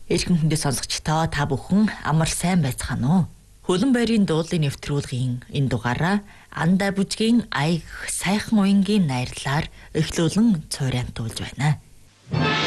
Эрхэм хүндээ сонсогчдоо та бүхэн амар сайн байцгаана уу? Хөлөн байрын дуудлын нэвтрүүлгийн энэ дугаараа Андаа бүжгийн аяг сайхан уянгийн найрлалаар эхлүүлэн цуурантуулж байна.